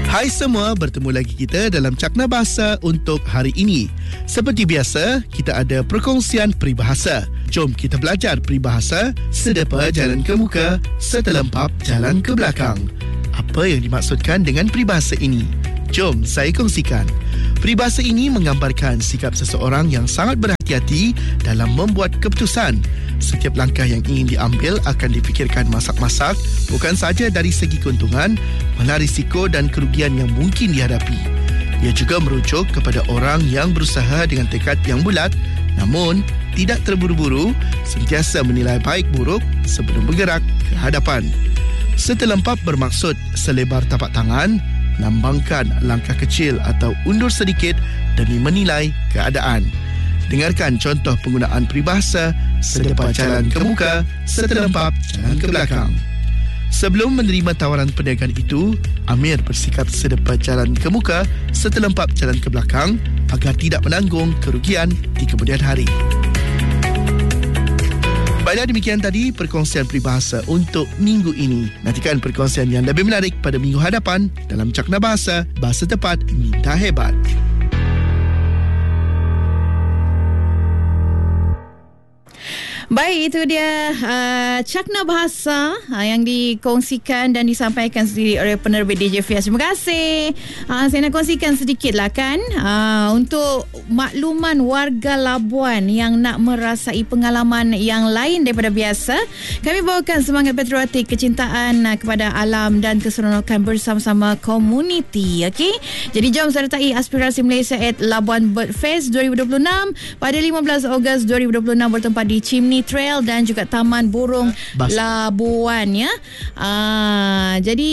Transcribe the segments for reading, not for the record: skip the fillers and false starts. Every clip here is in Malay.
Hai semua, bertemu lagi kita dalam Cakna Bahasa untuk hari ini. Seperti biasa, kita ada perkongsian peribahasa. Jom kita belajar peribahasa sedepa jalan ke muka, setelempap jalan ke belakang. Apa yang dimaksudkan dengan peribahasa ini? Jom saya kongsikan. Peribahasa ini menggambarkan sikap seseorang yang sangat berhati-hati dalam membuat keputusan. Setiap langkah yang ingin diambil akan dipikirkan masak-masak, bukan sahaja dari segi keuntungan, malah risiko dan kerugian yang mungkin dihadapi. Ia juga merujuk kepada orang yang berusaha dengan tekad yang bulat, namun tidak terburu-buru, sentiasa menilai baik buruk sebelum bergerak ke hadapan. Setelempap bermaksud selebar tapak tangan, lambangkan langkah kecil atau undur sedikit demi menilai keadaan. Dengarkan contoh penggunaan peribahasa sedepa jalan ke muka, setelempap jalan ke belakang. Sebelum menerima tawaran perniagaan itu, Amir bersikap sedepa jalan ke muka, setelempap jalan ke belakang agar tidak menanggung kerugian di kemudian hari. Baiklah, demikian tadi perkongsian peribahasa untuk minggu ini. Nantikan perkongsian yang lebih menarik pada minggu hadapan dalam Cakna Bahasa, Bahasa Tepat Minta Hebat. Baik, itu dia Cakna Bahasa yang dikongsikan dan disampaikan sendiri oleh penerbit DJ Fias. Terima kasih. Saya nak kongsikan sedikit lah kan, untuk makluman warga Labuan yang nak merasai pengalaman yang lain daripada biasa. Kami bawakan semangat patriotik, kecintaan kepada alam dan keseronokan bersama-sama komuniti. Okay? Jadi jom sertai aspirasi Malaysia at Labuan Bird Fest 2026 pada 15 Ogos 2026 bertempat di Chimney Trail dan juga Taman Burung Labuan ya. Jadi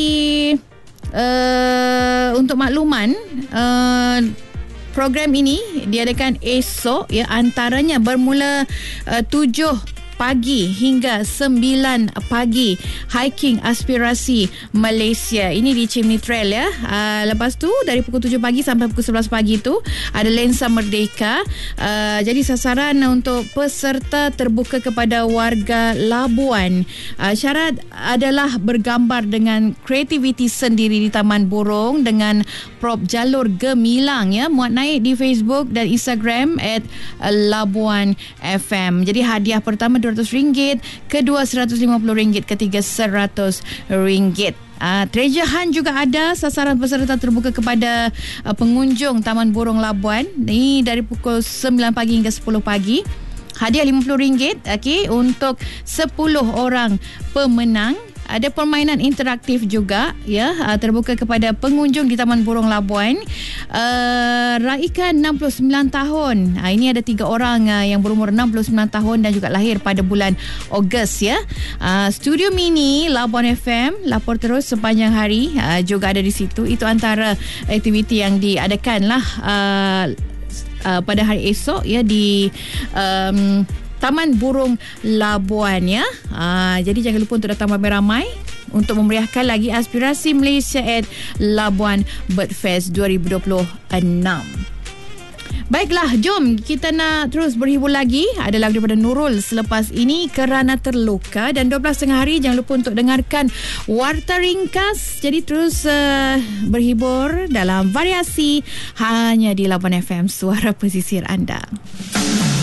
untuk makluman, program ini diadakan esok ya, antaranya bermula 7 pagi hingga 9 pagi, hiking aspirasi Malaysia. Ini di Chimney Trail ya. Lepas tu dari pukul 7 pagi sampai pukul 11 pagi tu ada lensa merdeka. Jadi sasaran untuk peserta terbuka kepada warga Labuan. Syarat adalah bergambar dengan kreativiti sendiri di Taman Burung dengan prop jalur gemilang ya. Muat naik di Facebook dan Instagram at Labuan FM. Jadi hadiah pertama RM200, kedua RM150, ketiga RM100. Treasure hunt juga ada. Sasaran peserta terbuka kepada pengunjung Taman Burung Labuan ini dari pukul 9 pagi hingga 10 pagi. Hadiah RM50 okay, untuk 10 orang pemenang. Ada permainan interaktif juga ya, terbuka kepada pengunjung di Taman Burung Labuan. Raikan 69 tahun. Ini ada 3 orang yang berumur 69 tahun dan juga lahir pada bulan Ogos ya. Studio mini Labuan FM lapor terus sepanjang hari juga ada di situ. Itu antara aktiviti yang diadakan lah pada hari esok ya di Taman Burung Labuan ya. Jadi jangan lupa untuk datang ramai-ramai untuk memeriahkan lagi aspirasi Malaysia at Labuan Bird Fest 2026. Baiklah, jom kita nak terus berhibur lagi. Ada lagu daripada Nurul selepas ini, Kerana Terluka, dan 12.30 hari jangan lupa untuk dengarkan Warta Ringkas. Jadi terus berhibur dalam variasi hanya di Labuan FM, suara pesisir anda.